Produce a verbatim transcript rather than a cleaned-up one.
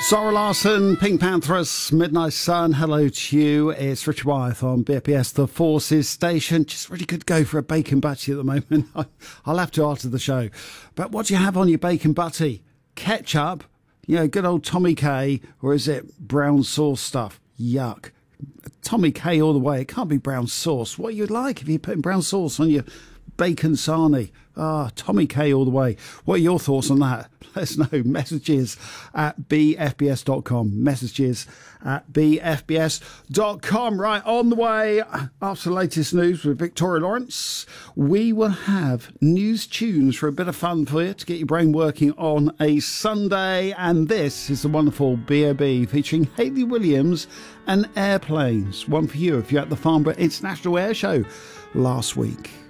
Zara Larsson, Pink Panthers, Midnight Sun, hello to you. It's Richard Wyeth on B F B S, The Forces Station. Just really good go for a bacon butty at the moment. I'll have to after the show. But what do you have on your bacon butty? Ketchup? You know, good old Tommy K, or is it brown sauce stuff? Yuck. Tommy K all the way. It can't be brown sauce. What you'd like if you're putting brown sauce on your bacon sarnie? Ah, Tommy K all the way. What are your thoughts on that? Let us know. Messages at b f b s dot com. Messages at b f b s dot com. Right, on the way, after the latest news with Victoria Lawrence, we will have news tunes for a bit of fun for you to get your brain working on a Sunday. And this is the wonderful B A B featuring Hayley Williams and Airplanes. One for you if you're at the Farnborough International Air Show last week.